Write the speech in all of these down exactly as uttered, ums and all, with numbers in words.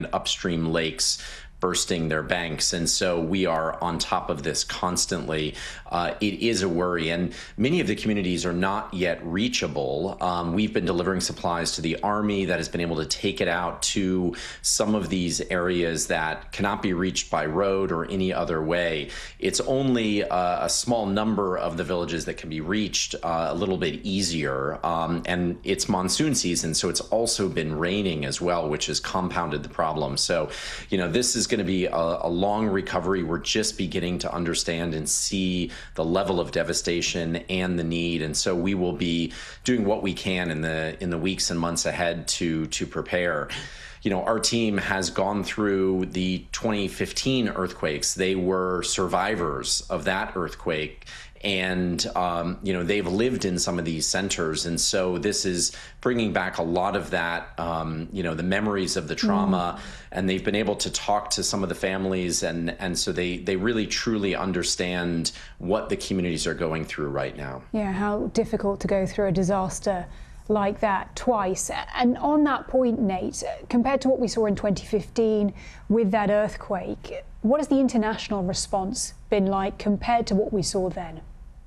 upstream lakes bursting their banks. And so we are on top of this constantly. Uh, it is a worry. And many of the communities are not yet reachable. Um, we've been delivering supplies to the Army that has been able to take it out to some of these areas that cannot be reached by road or any other way. It's only uh, a small number of the villages that can be reached uh, a little bit easier. Um, and it's monsoon season, so it's also been raining as well, which has compounded the problem. So, you know, this is going to be a, a long recovery. We're just beginning to understand and see the level of devastation and the need, and so we will be doing what we can in the in the weeks and months ahead to to prepare. You know, our team has gone through the twenty fifteen earthquakes. They were survivors of that earthquake. And, um, you know, they've lived in some of these centers. And so this is bringing back a lot of that, um, you know, the memories of the trauma. Mm. And they've been able to talk to some of the families. And, and so they, they really, truly understand what the communities are going through right now. Yeah, how difficult to go through a disaster like that twice. And on that point, Nate, compared to what we saw in twenty fifteen with that earthquake, what has the international response been like compared to what we saw then?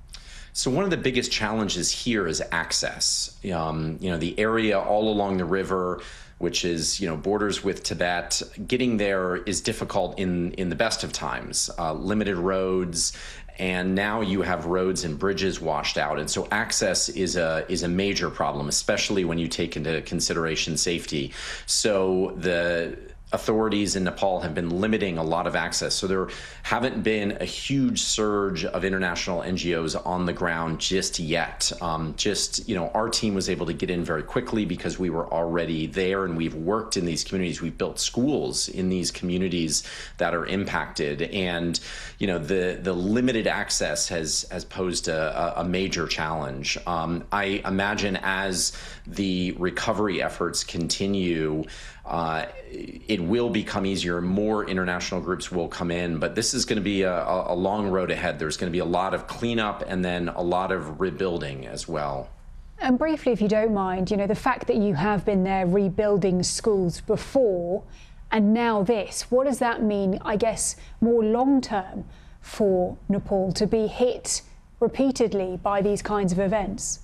So one of the biggest challenges here is access. Um, you know, the area all along the river, which is, you know, borders with Tibet, getting there is difficult in, in the best of times. Uh, limited roads, and now you have roads and bridges washed out. And so access is a, is a major problem, especially when you take into consideration safety. So the authorities in Nepal have been limiting a lot of access. So there haven't been a huge surge of international N G Os on the ground just yet. Um, just, you know, our team was able to get in very quickly because we were already there, and we've worked in these communities. We've built schools in these communities that are impacted. And, you know, the, the limited access has, has posed a, a major challenge. Um, I imagine as the recovery efforts continue, Uh, it will become easier. More international groups will come in, but this is going to be a, a long road ahead. There's going to be a lot of cleanup and then a lot of rebuilding as well. And briefly, if you don't mind, you know, the fact that you have been there rebuilding schools before and now this, what does that mean, I guess, more long term for Nepal to be hit repeatedly by these kinds of events?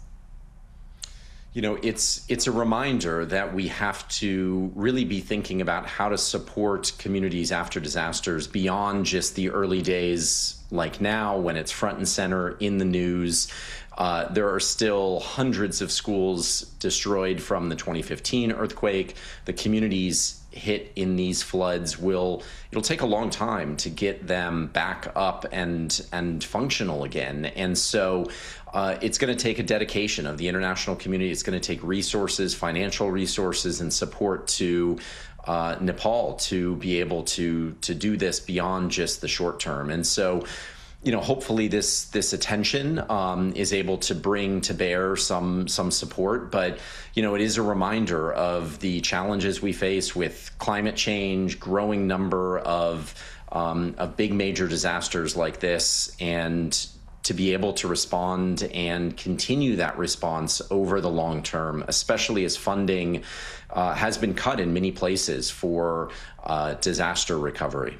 You know, it's it's a reminder that we have to really be thinking about how to support communities after disasters beyond just the early days like now when it's front and center in the news. Uh, there are still hundreds of schools destroyed from the twenty fifteen earthquake. The communities hit in these floods will, it'll take a long time to get them back up and and functional again. And so uh, it's going to take a dedication of the international community. It's going to take resources, financial resources, and support to uh, Nepal to be able to to do this beyond just the short term. And so, you know, hopefully this this attention um, is able to bring to bear some some support. But, you know, it is a reminder of the challenges we face with climate change, growing number of um, of big major disasters like this, and to be able to respond and continue that response over the long term, especially as funding uh, has been cut in many places for uh, disaster recovery.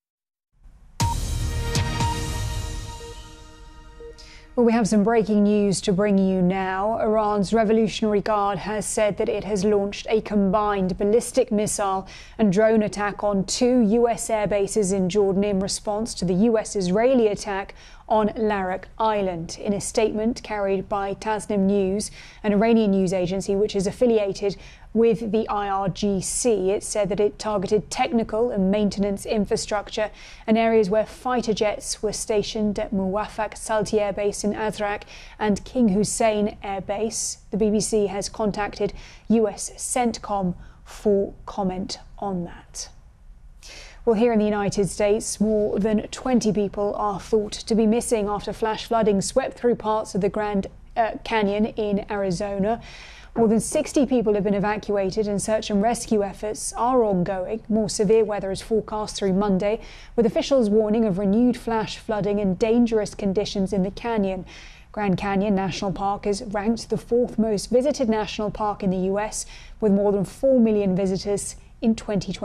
Well, we have some breaking news to bring you now. Iran's Revolutionary Guard has said that it has launched a combined ballistic missile and drone attack on two U S air bases in Jordan in response to the U S-Israeli attack on Larak Island. In a statement carried by Tasnim News, an Iranian news agency which is affiliated with the I R G C, it said that it targeted technical and maintenance infrastructure and areas where fighter jets were stationed at Muwafaq Salti Air Base in Azraq and King Hussein Air Base. The B B C has contacted U S CENTCOM for comment on that. Well, here in the United States, more than twenty people are thought to be missing after flash flooding swept through parts of the Grand uh, Canyon in Arizona. More than sixty people have been evacuated and search and rescue efforts are ongoing. More severe weather is forecast through Monday, with officials warning of renewed flash flooding and dangerous conditions in the canyon. Grand Canyon National Park is ranked the fourth most visited national park in the U S, with more than four million visitors in twenty twenty.